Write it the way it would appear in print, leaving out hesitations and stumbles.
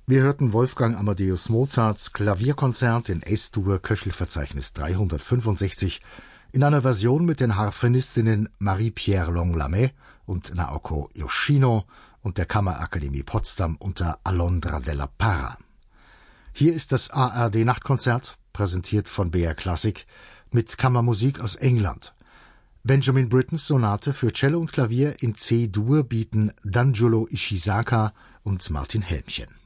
Wir hörten Wolfgang Amadeus Mozarts Klavierkonzert in Es-Dur Köchelverzeichnis 365 in einer Version mit den Harfenistinnen Marie-Pierre Longlamé und Naoko Yoshino und der Kammerakademie Potsdam unter Alondra della Parra. Hier ist das ARD Nachtkonzert, präsentiert von BR Classic, mit Kammermusik aus England. Benjamin Brittens Sonate für Cello und Klavier in C-Dur bieten Danjuro Ishizaka und Martin Helmchen.